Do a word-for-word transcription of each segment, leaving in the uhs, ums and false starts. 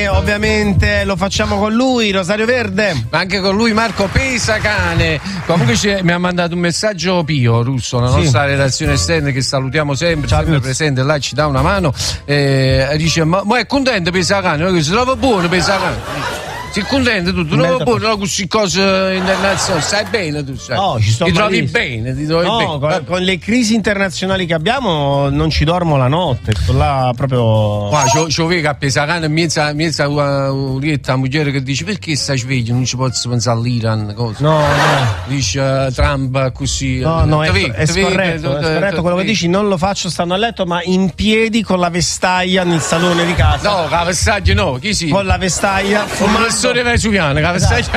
ovviamente lo facciamo con lui, Rosario Verde. Ma anche con lui Marco Pesacane. Comunque mi ha mandato un messaggio Pio Russo, la Sì. nostra redazione esterna, che salutiamo sempre, Ciao, sempre Pio. presente là, ci dà una mano. Eh, dice: ma, ma è contento Pesacane? No? Che si trova buono Pesacane. Sei contento tu? Tu non Merda, buono, no, queste cose internazionali, stai bene tu, sai? No, ci sto ti trovi malissimo. bene, ti trovi No, bene. con, con le crisi internazionali che abbiamo non ci dormo la notte, sto là proprio. Qua c'ho, c'ho vedo che a Pesacane mezza, mezza urietta moglie che dice: perché stai sveglio? Non ci posso pensare all'Iran, cosa? No, no. Dice uh, Trump così. No, no, è, Ti vedi, è ti vedi, scorretto, ti- è scorretto ti- quello che ti- dici, non lo faccio stando a letto, ma in piedi con la vestaglia nel salone di casa. No, la vestaggio no, chi si? Con la vestaglia, Un fumando. professore vesuviano, la vestaggio.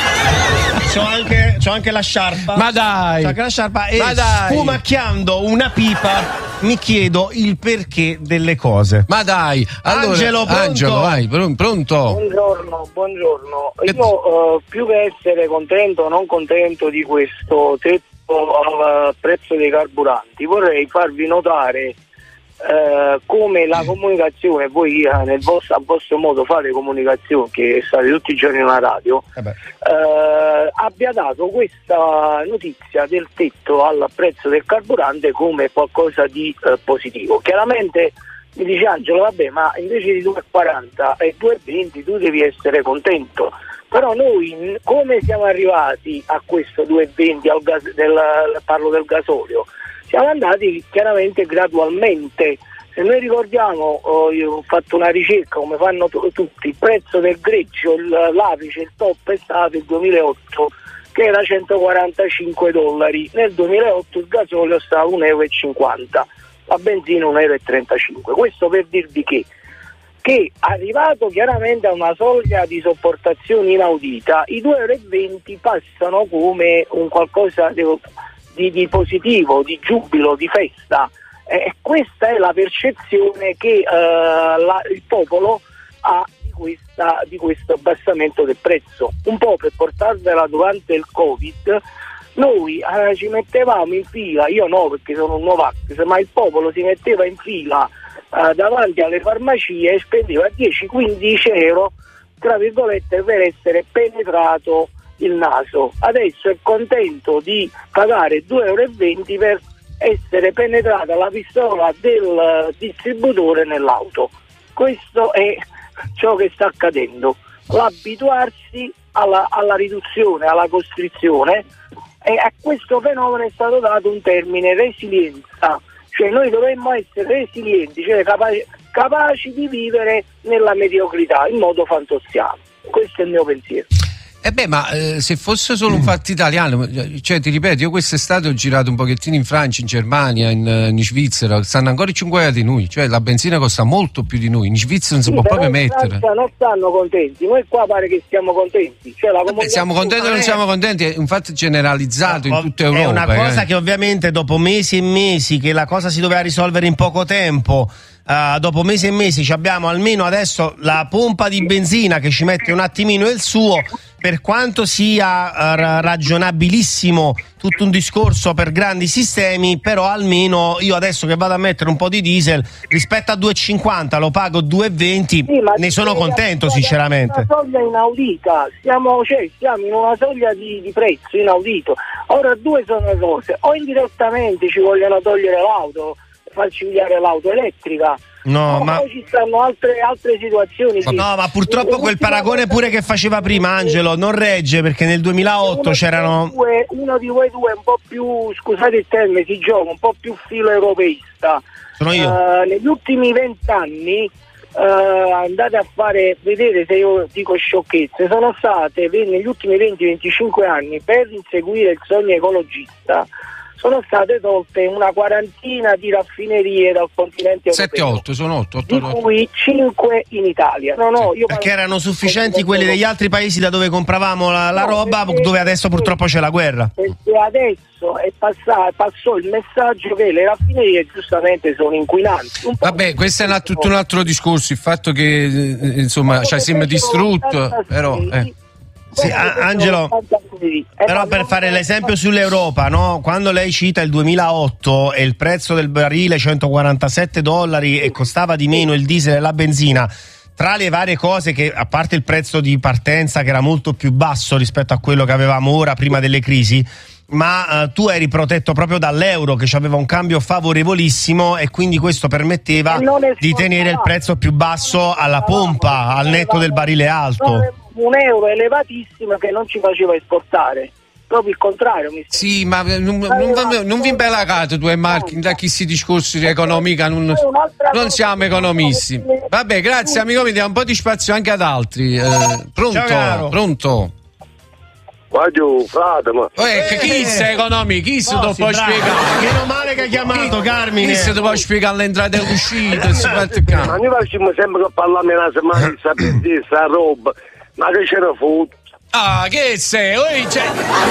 C'ho anche, c'ho anche la sciarpa. Ma dai! C'ho anche la sciarpa e Ma dai! sfumacchiando una pipa mi chiedo il perché delle cose. Ma dai! Allora, Angelo, pronto? Angelo, vai, pron- pronto? Buongiorno, buongiorno. Che- Io eh, più che essere contento o non contento di questo tetto al prezzo dei carburanti, vorrei farvi notare eh, come la comunicazione, voi eh, nel vostro, a vostro modo fate comunicazione, che state tutti i giorni in una radio, Eh beh. eh, abbia dato questa notizia del tetto al prezzo del carburante come qualcosa di eh, positivo. Chiaramente mi dice Angelo, vabbè, ma invece di due e quaranta e due e venti tu devi essere contento. Però noi come siamo arrivati a questo due e venti, al gas, del, parlo del gasolio? Siamo andati chiaramente gradualmente. Se noi ricordiamo, oh, io ho fatto una ricerca come fanno t- tutti, il prezzo del greggio, il, l'apice, il top è stato il duemilaotto, che era centoquarantacinque dollari, nel duemilaotto il gasolio stava uno e cinquanta euro, la benzina uno e trentacinque euro. Questo per dirvi che che arrivato chiaramente a una soglia di sopportazione inaudita, i due e venti euro passano come un qualcosa di, di, di positivo, di giubilo, di festa. E questa è la percezione che eh, la, il popolo ha di, questa, di questo abbassamento del prezzo. Un po' per portarvela durante il Covid, noi eh, ci mettevamo in fila, io no perché sono un Novax, ma il popolo si metteva in fila eh, davanti alle farmacie e spendeva dieci quindici euro, tra virgolette, per essere penetrato il naso. Adesso è contento di pagare due e venti euro per essere penetrata la pistola del distributore nell'auto. Questo è ciò che sta accadendo, l'abituarsi alla, alla riduzione, alla costrizione, e a questo fenomeno è stato dato un termine: resilienza. Cioè noi dovremmo essere resilienti, cioè capaci, capaci di vivere nella mediocrità in modo fantossiano. Questo è il mio pensiero. Eh beh, ma eh, se fosse solo un fatto italiano, cioè ti ripeto, io quest'estate ho girato un pochettino in Francia, in Germania, in, in Svizzera, stanno ancora cinque euro di noi, cioè la benzina costa molto più di noi, in Svizzera non si Sì, può però proprio in mettere. Francia non stanno contenti, noi qua pare che stiamo contenti. Cioè, la Vabbè, siamo contenti o non siamo contenti, è un fatto generalizzato in tutta Europa. È una cosa eh. che ovviamente dopo mesi e mesi che la cosa si doveva risolvere in poco tempo, uh, dopo mesi e mesi ci abbiamo almeno adesso la pompa di benzina che ci mette un attimino il suo. Per quanto sia uh, ragionabilissimo tutto un discorso per grandi sistemi, però almeno io adesso che vado a mettere un po' di diesel rispetto a due e cinquanta lo pago due e venti, Sì, ma ne sono contento siamo sinceramente. in una soglia inaudita, siamo, cioè, siamo in una soglia di, di prezzo inaudito. Ora due sono le cose: o indirettamente ci vogliono togliere l'auto, farci pigliare l'auto elettrica, No, o ma poi ci stanno altre, altre situazioni. Sì. no, ma purtroppo quel paragone pure che faceva prima Angelo non regge, perché nel duemilaotto uno c'erano di voi due, uno di voi due è un po' più, scusate il termine, si gioca un po' più filo europeista. Sono io. Uh, negli ultimi vent'anni uh, andate a fare, vedete se io dico sciocchezze, sono state negli ultimi venti venticinque anni, per inseguire il sogno ecologista, sono state tolte una quarantina di raffinerie dal continente europeo. sette otto, sono otto, otto, Di cui cinque in Italia. No, no, io perché parlo- erano sufficienti quelli degli altri paesi da dove compravamo la, la roba, dove adesso purtroppo c'è la guerra. Perché adesso è passato, passò il messaggio che le raffinerie giustamente sono inquinanti. Un po' Vabbè, questo è un, tutto un altro discorso, il fatto che eh, insomma ci siamo distrutto, però eh. Sì, a- Angelo, però per fare l'esempio sull'Europa, no? Quando lei cita il duemilaotto e il prezzo del barile centoquarantasette dollari e costava di meno il diesel e la benzina, tra le varie cose che, a parte il prezzo di partenza che era molto più basso rispetto a quello che avevamo ora prima delle crisi, ma uh, tu eri protetto proprio dall'euro che aveva un cambio favorevolissimo e quindi questo permetteva di tenere il prezzo più basso alla pompa, al netto del barile alto. Un euro elevatissimo che non ci faceva esportare. Proprio il contrario. Mi sì, ma non, non, non vi imbellacate tu e Marchi da chi si discorsi di economica, non, non siamo economisti. Vabbè, grazie amico mio, diamo un po' di spazio anche ad altri. Eh, pronto? Ciao, pronto? Guarda, frate, ma... Eh, chi sei economico? Chi se lo può spiegare? Meno male che hai chiamato, chi, Carmine. Chi se lo può spiegare l'entrata e l'uscita? Ma noi facciamo sempre che parliamo una settimana di sapere sta roba, ma che c'era foto? Ah, che sei? Oh, cioè,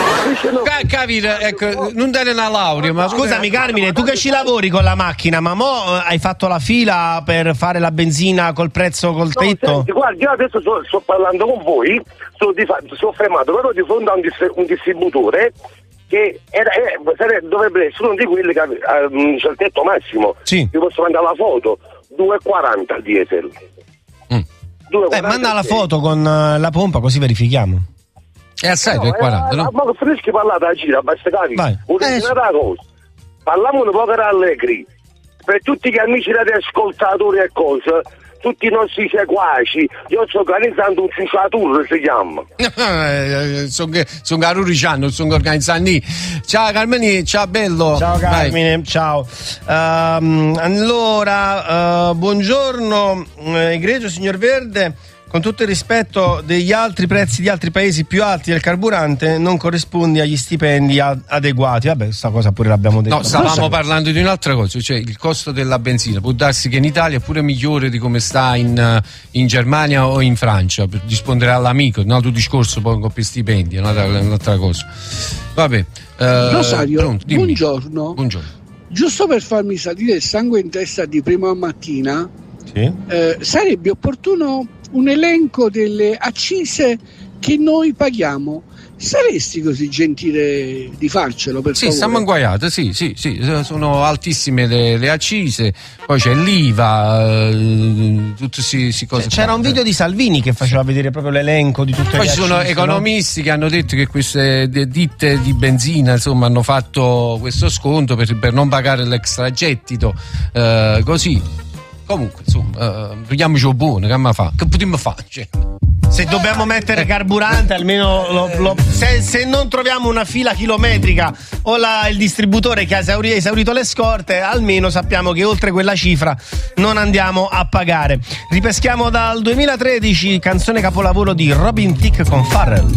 ca- capire, ecco, non dare una laurea, ma scusami Carmine, tu che ci lavori con la macchina, ma mo hai fatto la fila per fare la benzina col prezzo col no, tetto? Senti, guarda, io adesso sto, sto parlando con voi, sto, di, sto fermato però di fronte a un, dis- un distributore che era, eh, dovrebbe essere uno di quelli che ha um, il tetto massimo. Sì. Vi posso mandare la foto, due e quaranta il diesel. Mm. Eh, manda la foto con uh, la pompa così verifichiamo. È assai no, due e quaranta, no? Ma finisci parlare a gira, basta capire. Un'altra cosa. Parliamo un po' allegri. Per tutti gli amici radioascoltatori e cose, tutti i nostri seguaci, io sto organizzando un ciuciatur, si chiama. sono son Garuriciano, sono organizzando. Ciao Carmine, ciao bello. Ciao Carmine, vai. Ciao. Um, allora, uh, buongiorno, egregio signor Verde. Con tutto il rispetto degli altri prezzi di altri paesi più alti del carburante, non corrispondi agli stipendi ad- adeguati. Vabbè, questa cosa pure l'abbiamo detto. No, stavamo parlando di un'altra cosa, cioè il costo della benzina. Può darsi che in Italia è pure migliore di come sta in, in Germania o in Francia, per rispondere all'amico, un altro discorso poi con questi stipendi, è un'altra, un'altra cosa. Vabbè. Eh, Rosario, pronto, buongiorno. Buongiorno. Giusto per farmi salire il sangue in testa di prima mattina, sì? eh, sarebbe opportuno un elenco delle accise che noi paghiamo. Saresti così gentile di farcelo, per sì, favore? Sì, siamo inguaiati, sì, sì, sì, sono altissime le, le accise, poi c'è l'I V A, eh, tutte si, si cose. C'era un video di Salvini che faceva vedere proprio l'elenco di tutte poi le accise. Poi ci sono economisti, no? Che hanno detto che queste ditte di benzina, insomma, hanno fatto questo sconto per, per non pagare l'extragettito, eh, così. Comunque, insomma, uh, togliamoci buono, che ma fa? Che potremmo fare? Cioè. Se dobbiamo mettere carburante, almeno lo, lo, se, se non troviamo una fila chilometrica o la, il distributore che ha esaurito, esaurito le scorte, almeno sappiamo che oltre quella cifra non andiamo a pagare. Ripeschiamo dal duemilatredici, canzone capolavoro di Robin Thicke con Pharrell.